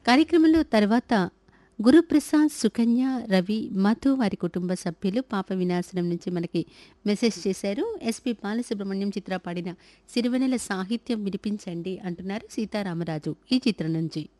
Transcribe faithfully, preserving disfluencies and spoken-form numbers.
కార్యక్రమంలో తర్వాత గురుప్రసాద్, సుకన్య, రవి, మధు వారి కుటుంబ సభ్యులు పాప వినాశనం నుంచి మనకి మెసేజ్ చేశారు. ఎస్పి బాలసుబ్రహ్మణ్యం చిత్ర పాడిన సిరివెన్నెల సాహిత్యం వినిపించండి అంటున్నారు సీతారామరాజు ఈ చిత్రం నుంచి.